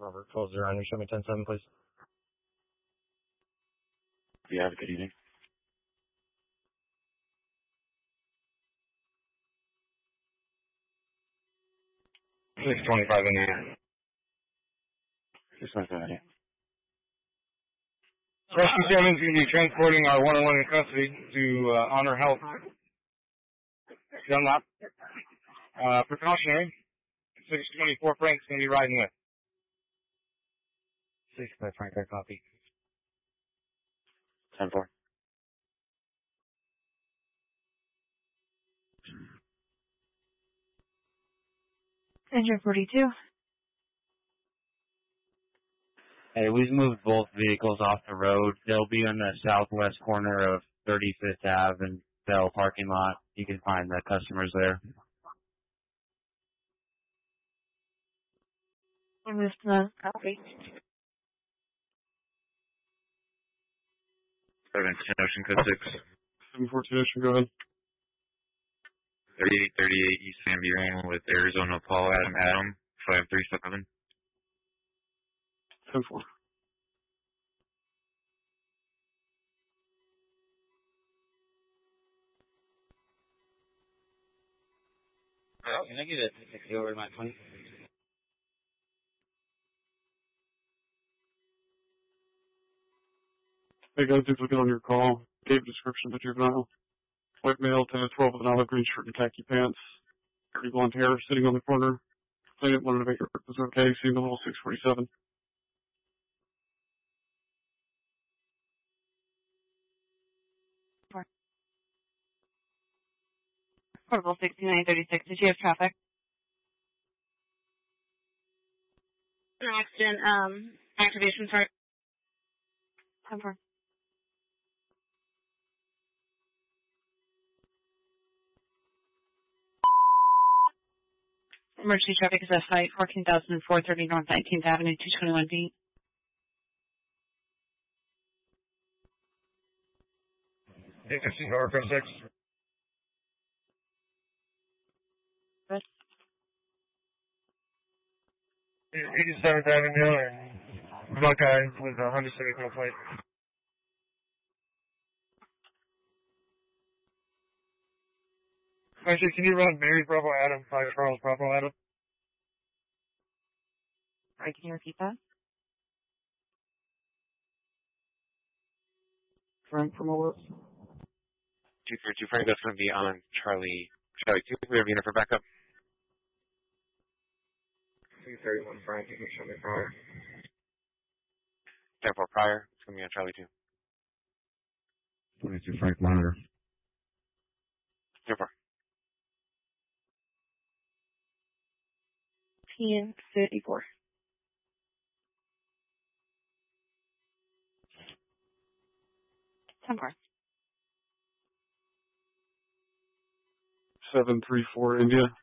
Robert 1209, show me 10-7, please. Yeah, have a good evening. 625 in the air. 625 in the air. Rescue 7 is going to be transporting our 101 in custody to Honor Health. Dunlop. Precautionary. 624 Frank's going to be riding with. 6 by Frank, I copy. 10-4. Engine 42. Hey, we've moved both vehicles off the road. They'll be in the southwest corner of 35th Ave and Bell parking lot. You can find the customers there. I missed the copy. 17 Ocean Code 6. 714 Ocean, go ahead. 3838 East San Buren with Arizona Paul Adam 537. 10-4. Oh, can I get a 60 over to my 20? Hey guys, just looking on your call. Gave description of the juvenile. White male, 10 to 12 with an olive green shirt and khaki pants. Dirty blonde hair, sitting on the corner. Claimant wanted to make sure it was okay. Seen the little 647. Portable 6936. Did you have traffic? No accident. Activation start. 10-4. Emergency traffic is at site 14,430 North 19th Avenue, 221B. Agency Norco 6. Good. 87th Avenue and Buckeye with a Honda Civic no plate. Actually, can you run Mary Bravo Adam, 5 Charles Bravo Adam? Sorry, can you repeat that? Frank from Olis. 232 Frank, that's going to be on Charlie 2. We have unit for backup. 231 Frank, you can show me prior. 10-4 prior, it's going to be on Charlie 2. 22 Frank, monitor. 10-4. 10-54. 10-4. 734 India.